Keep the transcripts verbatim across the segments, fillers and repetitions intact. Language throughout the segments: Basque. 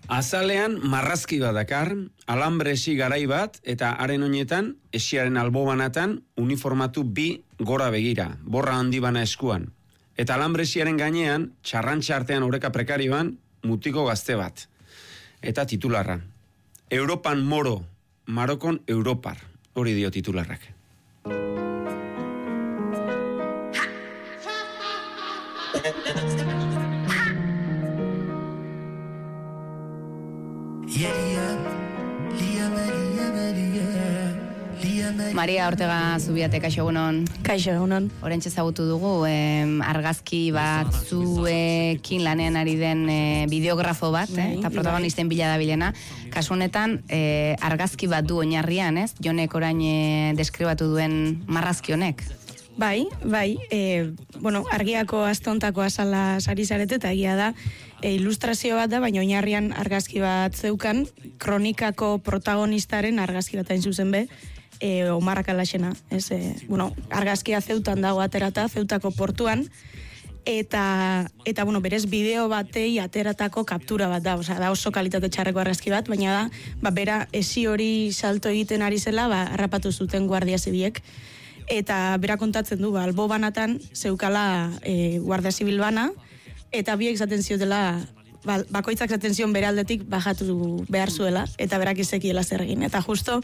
Azalean marrazki bat dakar, alambre esi garai bat, eta haren oinetan, esiaren albobanatan, uniformatu bi gora begira, borra handi bana eskuan. Eta alambre esiaren gainean, txarrantxa artean oreka prekarioan, mutiko gazte bat. Eta titularra. Europan moro, Marokon Europar. Hori dio titularrak. Maria Ortega Zubiate, kaixo egunon. Kaixo egunon. Orentxe ezagutu dugu em, argazki bat zuekin lanean ari den e, bideografo bat, eh, eta protagonisten bila da bilena. Kasu honetan, e, argazki bat du oinarrian, ez? Jonek orain e, deskribatu duen marrazki honek. Bai, bai, e, bueno, argiako astontako azala sari zarete, eta egia da, e, ilustrazio bat da, baina oinarrian argazki bat zeukan, kronikako protagonistaren argazki bat hain zuzen be, e, Omar Kalaxena, ez, e, bueno, argazkia Zeutan dago aterata, Zeutako portuan, eta, eta bueno, berez bideo batei ateratako kaptura bat da, osea, da oso kalitate txarreko argazki bat, baina da, ba, bera esi hori salto egiten ari zela, ba, harrapatu zuten guardia zibiek, eta bera kontatzen du, ba, albo banatan zeukala e, guardia zibil bana, eta biek zaten ziotela, ba, bakoitzak zaten zion bere aldetik bajatu behar zuela, eta berak izekiela zer egin. Eta justo,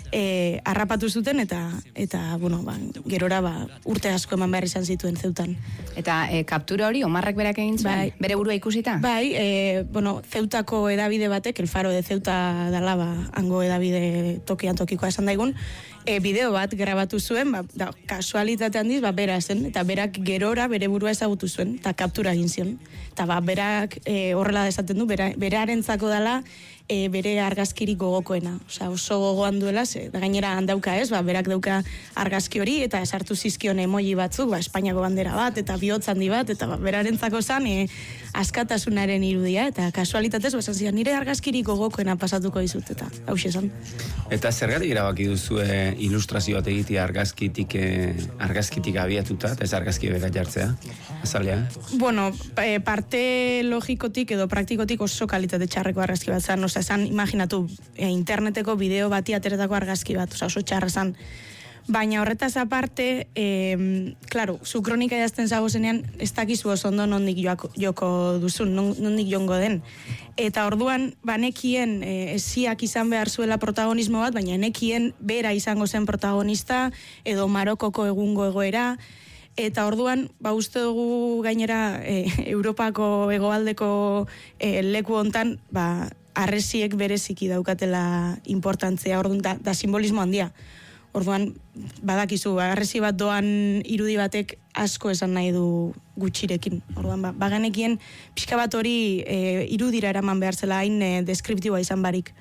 e, harrapatu zuten, eta, eta bueno, ba, gerora ba, urte asko eman behar izan zituen Zeutan. Eta e, kaptura hori, Omarrak berak egin zuen? Bai. Bere burua ikusita? Bai, e, bueno, Zeutako edabide batek, el Faro de Ceuta dala, ba, hango edabide tokian tokikoa esan daigun, e, bideo bat grabatu zuen, ba, da, kasualitate handiz, ba, bera zen, eta berak gerora bere burua ezagutu zuen, eta kaptura egin zion. Eta ba, berak e, horrela esaten du, bera, berarentzako dela, e, bere argazkirik gogokoena. Osea, oso gogoan duela, ze, da gainera handauka ez, ba, berak dauka argazki hori, eta esartu zizkion emoji batzuk, ba, Espainiako bandera bat, eta bihotz handi bat, eta ba, berarentzako zan, e, askatasunaren irudia, eta kasualitatez, ba, esan zidan, nire argazkirik gogokoena pasatuko dizut, eta hauxe esan. Eta zergatik erabaki duzu e, ilustrazio bat egitea argazkitik, e, argazkitik abiatuta, eta ez argazki bera jartzea, azalea? Bueno, e, parte logikotik edo praktikotik oso kalitate txarreko argazki bat zan, oza, esan, imaginatu, e, interneteko bideo bati ateretako argazki bat, oza, oso txarra zan. Baina horretaz aparte, e, claro, zu kronika idazten zago zenean, ez dakizu oso ondo nondik joako, joko duzun, nondik jongo den. Eta orduan, banekien e, esiak izan behar zuela protagonismo bat, baina nekien bera izango zen protagonista, edo Marokoko egungo egoera, eta orduan, ba uste dugu gainera e, Europako hegoaldeko e, leku hontan, ba, harresiek bereziki daukatela importantzia, orduan, da, da simbolismo handia. Orduan, badakizu, harresi bat doan irudi batek asko esan nahi du gutxirekin. Orduan, ba, baganekien pixka bat hori e, irudira eraman behar zela hain e, deskriptiboa izan barik.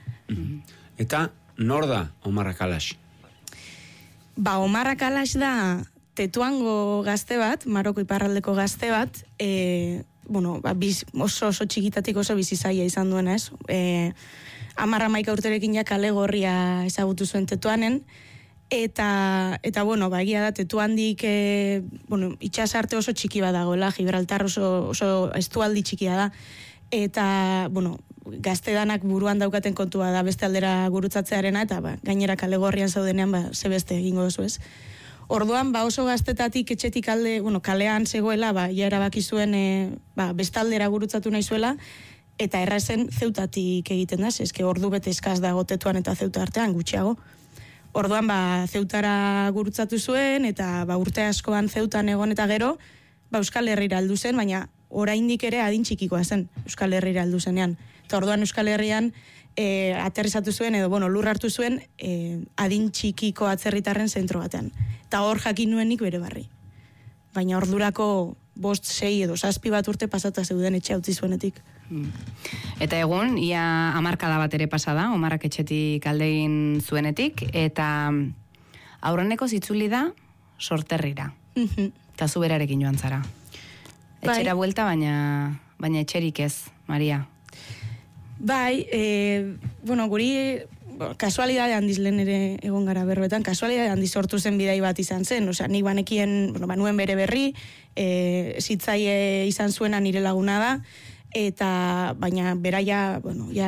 Eta nor da Omar Kalax? Ba, Omar Kalax da Tetuango gazte bat, Maroko iparraldeko gazte bat, e, bueno, ba, biz, oso oso txikitatik oso bizizaia izan duena, ez? E, Amarra maika urterekin ja kale gorria ezagutu zuen Tetuanen, eta, eta bueno, ba, egia da, Tetuandik, e, bueno, itxasarte oso txiki bat dagoela, Gibraltar oso, oso estualdi txikia da, eta, bueno, gazte danak buruan daukaten kontua da beste aldera gurutzatzearena, eta ba, gainera kale gorrian zaudenean, ba, ze beste egingo duzu ez. Orduan, ba, oso gaztetatik etxetik alde, bueno, kalean zegoela, ba, ja erabaki zuen e, ba, bestaldera gurutzatu nahi zuela, eta errazen Zeutatik egiten da, eske ordu bete eskaz dago Tetuan eta Zeuta artean gutxiago. Orduan, ba, Zeutara gurutzatu zuen, eta ba, urte askoan Zeutan egon eta gero, ba, Euskal Herrira aldu zen, baina oraindik ere adin txikikoa zen Euskal Herrira aldu zenean. Eta orduan Euskal Herrian e, aterrizatu zuen, edo bueno, lur hartu zuen e, adin txikiko atzerritarren zentro batean. Eta hor jakin nuenik bere barri. Baina ordurako bost, sei edo zazpi bat urte pasata zeuden etxe utzi zuenetik. Eta egun, ia hamarkada bat ere pasada, Omarrak etxetik aldegin zuenetik, eta aurreneko zitzuli da Sorterrira. Eta zu berarekin joan zara. Etxera buelta, baina, baina etxerik ez, Maria. Bai, e, bueno, guri kasualidade handiz lehen ere egon gara berbetan, kasualidade handiz sortu zen bidai bat izan zen, osea, nik banekien, bueno, banuen bere berri, e, zitzaie izan zuena nire laguna da, eta baina beraia, bueno, ja